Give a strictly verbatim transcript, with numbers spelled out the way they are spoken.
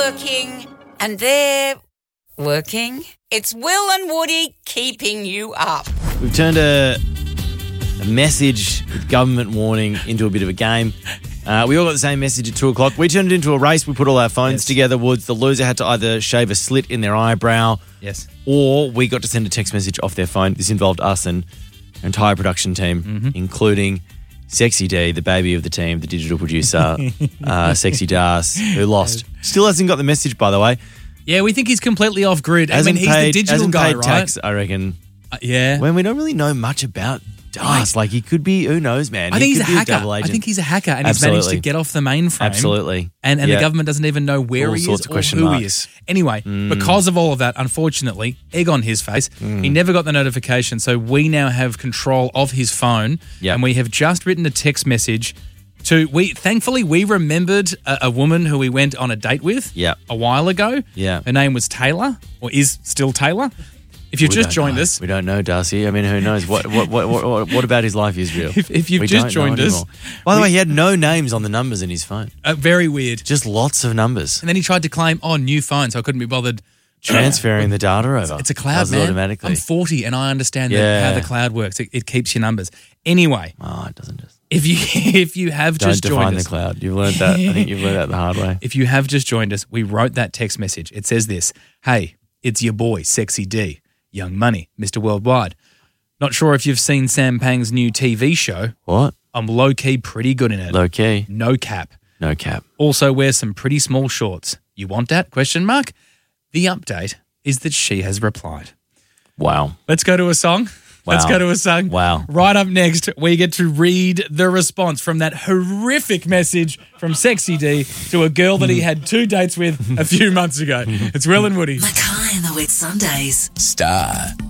working and they're working. It's Will and Woody keeping you up. We've turned a, a message with government warning into a bit of a game. Uh, we all got the same message at two o'clock. We turned it into a race. We put all our phones Yes. together. Woods. The loser had to either shave a slit in their eyebrow, Yes. or we got to send a text message off their phone. This involved us and our entire production team, Mm-hmm. including Sexy D, the baby of the team, the digital producer, uh, Sexy Das, who lost. Still hasn't got the message, by the way. Yeah, we think he's completely off grid. I Hasn't mean, he's paid, the digital hasn't guy, paid right? tax, I reckon. Uh, yeah. When we don't really know much about Das. Like, he could be, who knows, man. I he think he's could a be hacker. double I agent. think he's a hacker and he's managed to Absolutely. get off the mainframe. Absolutely. And, and Yeah. the government doesn't even know where All he sorts is of or question who he marks. is. Anyway, Mm. because of all of that, unfortunately, egg on his face, he never got the notification. So we now have control of his phone. Yep. And we have just written a text message to, we thankfully, we remembered a, a woman who we went on a date with Yep. a while ago. Yeah. Her name was Taylor, or is still Taylor. If you've We just don't joined know. us, We don't know, Darcy. I mean, who knows? What what what what, what about his life is real? If- if you've We just don't know joined us, anymore. By the way, he had no names on the numbers in his phone. uh, very weird. Just lots of numbers. And then he tried to claim, oh, new phone, so I couldn't be bothered Transferring the data over. It's a cloud, Does it man. automatically. I'm forty and I understand that Yeah. how the cloud works. It, it keeps your numbers. Anyway, Oh, it doesn't just. if you if you have Don't just define joined the us, cloud. You've learned that. I think you've learned that the hard way. if you have just joined us, we wrote that text message. It says this: "Hey, it's your boy, Sexy D, Young Money, Mister Worldwide. Not sure if you've seen Sam Pang's new T V show. What? I'm low key pretty good in it. Low key. No cap. No cap. Also wear some pretty small shorts. You want that? Question mark. The update is that she has replied. Wow. Let's go to a song. Let's Wow. go to a song. Wow. Right up next, we get to read the response from that horrific message from Sexy D to a girl that he had two dates with a few months ago. It's Will and Woody. Mackay and the Wet Sundays. Star